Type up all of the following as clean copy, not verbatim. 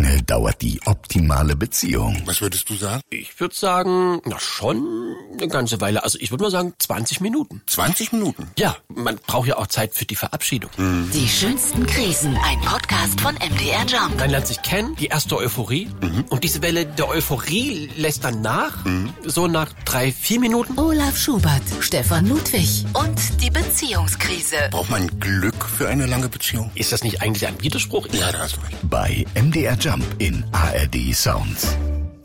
lange dauert die optimale Beziehung? Was würdest du sagen? Ich würde sagen, schon eine ganze Weile. Also ich würde mal sagen 20 Minuten. 20 Minuten? Ja, man braucht ja auch Zeit für die Verabschiedung. Die schönsten Krisen. Ein Podcast von MDR Jump. Man lernt sich kennen, die erste Euphorie. Und diese Welle der Euphorie lässt dann nach. So nach 3-4 Minuten. Olaf Schubert, Stefan Ludwig und die Beziehungskrise. Braucht man Glück für eine lange Beziehung? Ist das nicht eigentlich ein Widerspruch? Ja, da hast du recht. Bei MDR Jump in ARD Sounds.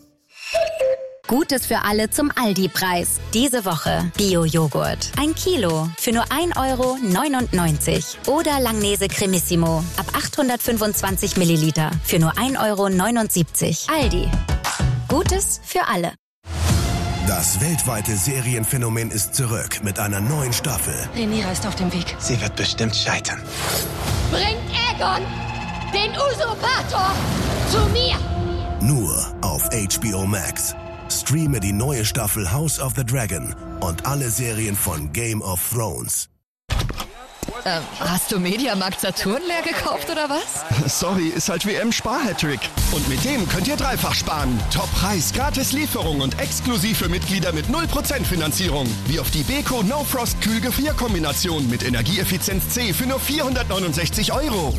Gutes für alle zum Aldi-Preis. Diese Woche Bio-Joghurt. 1 Kilo für nur 1,99 € Oder Langnese Cremissimo ab 825 Milliliter für nur 1,79 €. Aldi. Gutes für alle. Das weltweite Serienphänomen ist zurück mit einer neuen Staffel. Rhaenyra ist auf dem Weg. Sie wird bestimmt scheitern. Bringt Aegon, den Usurpator, zu mir! Nur auf HBO Max. Streame die neue Staffel House of the Dragon und alle Serien von Game of Thrones. Hast du Mediamarkt Saturn leer gekauft oder was? Sorry, ist halt WM-Spar-Hattrick. Und mit dem könnt ihr dreifach sparen. Top-Preis, gratis Lieferung und exklusiv für Mitglieder mit 0% Finanzierung. Wie auf die Beko No Frost Kühlgefrierkombination mit Energieeffizienz C für nur 469 €.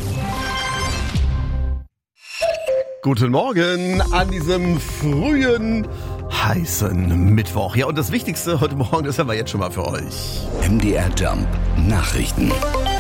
Guten Morgen an diesem frühen, heißen Mittwoch. Ja, und das Wichtigste heute Morgen, das haben wir jetzt schon mal für euch. MDR Jump Nachrichten.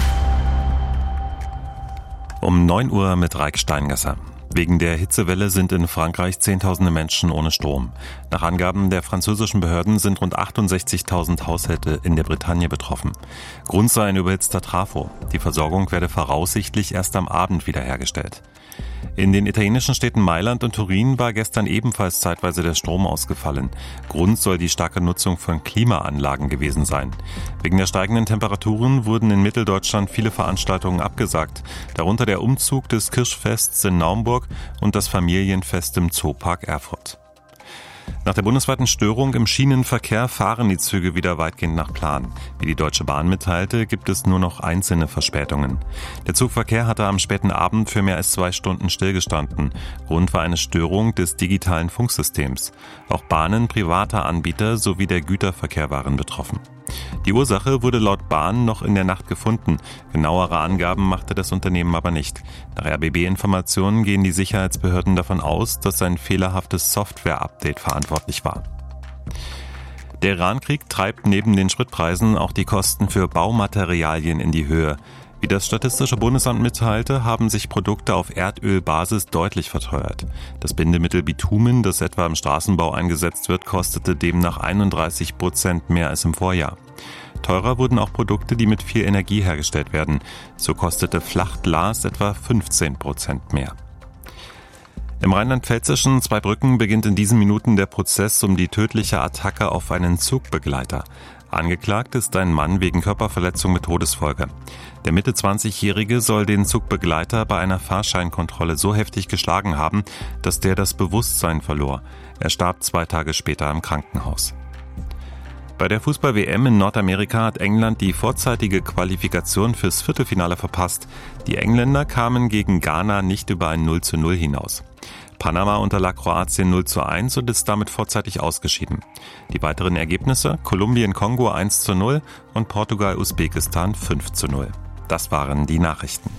Um 9 Uhr mit Raik Steingasser. Wegen der Hitzewelle sind in Frankreich Zehntausende Menschen ohne Strom. Nach Angaben der französischen Behörden sind rund 68.000 Haushalte in der Bretagne betroffen. Grund sei ein überhitzter Trafo. Die Versorgung werde voraussichtlich erst am Abend wiederhergestellt. In den italienischen Städten Mailand und Turin war gestern ebenfalls zeitweise der Strom ausgefallen. Grund soll die starke Nutzung von Klimaanlagen gewesen sein. Wegen der steigenden Temperaturen wurden in Mitteldeutschland viele Veranstaltungen abgesagt, darunter der Umzug des Kirschfests in Naumburg und das Familienfest im Zoopark Erfurt. Nach der bundesweiten Störung im Schienenverkehr fahren die Züge wieder weitgehend nach Plan. Wie die Deutsche Bahn mitteilte, gibt es nur noch einzelne Verspätungen. Der Zugverkehr hatte am späten Abend für mehr als 2 Stunden stillgestanden. Grund war eine Störung des digitalen Funksystems. Auch Bahnen privater Anbieter sowie der Güterverkehr waren betroffen. Die Ursache wurde laut Bahn noch in der Nacht gefunden. Genauere Angaben machte das Unternehmen aber nicht. Nach RBB-Informationen gehen die Sicherheitsbehörden davon aus, dass ein fehlerhaftes Software-Update verantwortlich war. Der Iran-Krieg treibt neben den Spritpreisen auch die Kosten für Baumaterialien in die Höhe. Wie das Statistische Bundesamt mitteilte, haben sich Produkte auf Erdölbasis deutlich verteuert. Das Bindemittel Bitumen, das etwa im Straßenbau eingesetzt wird, kostete demnach 31% mehr als im Vorjahr. Teurer wurden auch Produkte, die mit viel Energie hergestellt werden. So kostete Flachglas etwa 15% mehr. Im rheinland-pfälzischen Zweibrücken beginnt in diesen Minuten der Prozess um die tödliche Attacke auf einen Zugbegleiter. Angeklagt ist ein Mann wegen Körperverletzung mit Todesfolge. Der Mitte-20-Jährige soll den Zugbegleiter bei einer Fahrscheinkontrolle so heftig geschlagen haben, dass der das Bewusstsein verlor. Er starb 2 Tage später im Krankenhaus. Bei der Fußball-WM in Nordamerika hat England die vorzeitige Qualifikation fürs Viertelfinale verpasst. Die Engländer kamen gegen Ghana nicht über ein 0:0 hinaus. Panama unterlag Kroatien 0:1 und ist damit vorzeitig ausgeschieden. Die weiteren Ergebnisse: Kolumbien-Kongo 1:0 und Portugal-Usbekistan 5:0. Das waren die Nachrichten.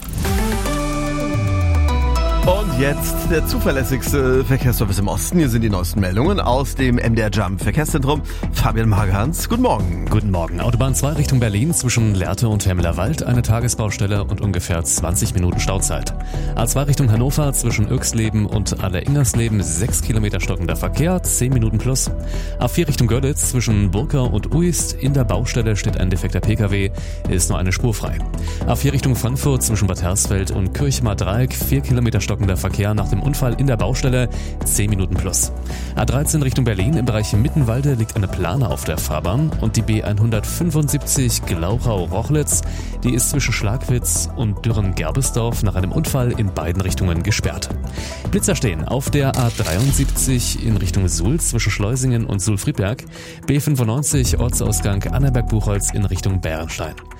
Und jetzt der zuverlässigste Verkehrsservice im Osten. Hier sind die neuesten Meldungen aus dem MDR Jump Verkehrszentrum. Fabian Magerhans, guten Morgen. Guten Morgen. Autobahn 2 Richtung Berlin zwischen Lehrte und Hemmelerwald, eine Tagesbaustelle und ungefähr 20 Minuten Stauzeit. A2 Richtung Hannover zwischen Öxleben und Aller-Ingersleben 6 Kilometer stockender Verkehr, 10 Minuten plus. A4 Richtung Görlitz zwischen Burkau und Uist, in der Baustelle steht ein defekter PKW, ist nur eine Spur frei. A4 Richtung Frankfurt zwischen Bad Hersfeld und Kirchmer Dreieck, 4 Kilometer stockender Verkehr nach dem Unfall in der Baustelle, 10 Minuten plus. A13 Richtung Berlin, im Bereich Mittenwalde liegt eine Plane auf der Fahrbahn und die B175 Glauchau-Rochlitz, die ist zwischen Schlagwitz und Dürren-Gerbesdorf nach einem Unfall in beiden Richtungen gesperrt. Blitzer stehen auf der A73 in Richtung Suhl zwischen Schleusingen und Suhl-Friedberg, B95 Ortsausgang Annaberg-Buchholz in Richtung Bärenstein.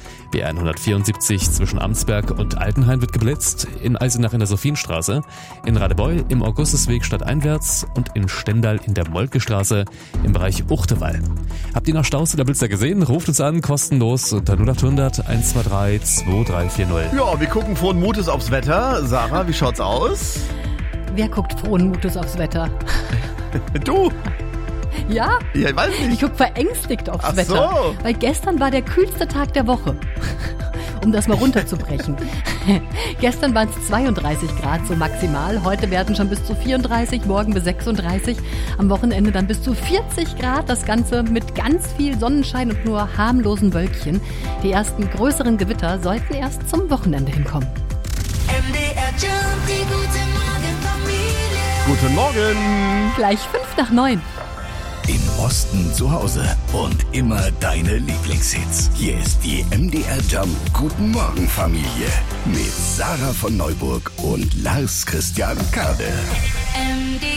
BR 174 zwischen Amtsberg und Altenhain wird geblitzt, in Eisenach in der Sophienstraße, in Radebeul im Augustusweg stadteinwärts und in Stendal in der Moltkestraße im Bereich Uchtewall. Habt ihr noch Staus oder Blitzer gesehen? Ruft uns an, kostenlos unter 0800 123 2340. Ja, wir gucken frohen Mutes aufs Wetter. Sarah, wie schaut's aus? Wer guckt frohen Mutes aufs Wetter? Du? Ja? Ja, ich weiß nicht. Ich gucke verängstigt aufs Ach Wetter. So. Weil gestern war der kühlste Tag der Woche. Um das mal runterzubrechen. Gestern waren es 32 Grad so maximal. Heute werden schon bis zu 34, morgen bis 36. Am Wochenende dann bis zu 40 Grad. Das Ganze mit ganz viel Sonnenschein und nur harmlosen Wölkchen. Die ersten größeren Gewitter sollten erst zum Wochenende hinkommen. MDR Jump, die gute Morgenfamilie. Guten Morgen. Gleich 8:55. Im Osten zu Hause und immer deine Lieblingshits. Hier ist die MDR Jump Guten Morgen Familie mit Sarah von Neuburg und Lars Christian Kade. MDR